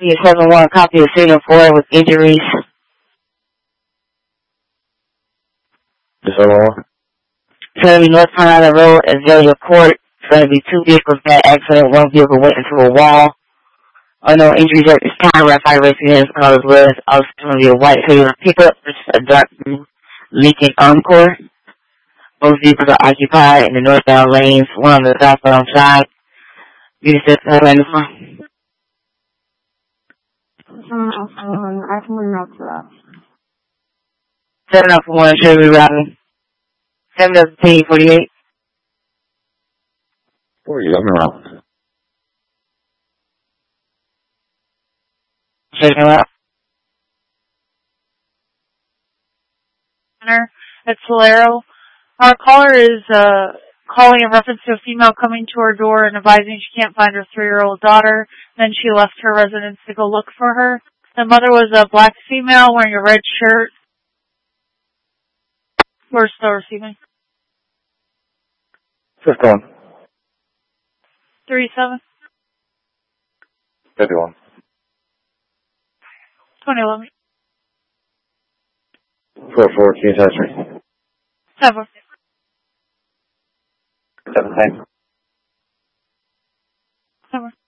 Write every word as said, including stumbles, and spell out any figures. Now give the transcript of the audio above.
P seven one, copy of signal four with injuries. Just hold on. It's going to be North Carolina Road, Azalea Court. It's going to be two vehicles that accident. One vehicle went into a wall. Oh, no injuries at this time. Rapid racing is called as well. It's also going to be a white Toyota pickup versus a dark blue Lincoln Encore. Both vehicles are occupied in the northbound lanes, one on the southbound side. You just have to the phone. I can remote to that. Seven up for one, Sherry Robin. Seven up to P forty-eight. forty, I'm around. Check him out. It's Solero. Our caller is uh, calling in reference to a female coming to her door and advising she can't find her three-year-old daughter. Then she left her residence to go look for her. The mother was a black female wearing a red shirt. We're still receiving. Just one. Three seven. fifty-one. Twenty eleven. four fourteen, Century. Seven. seventeen. Seven.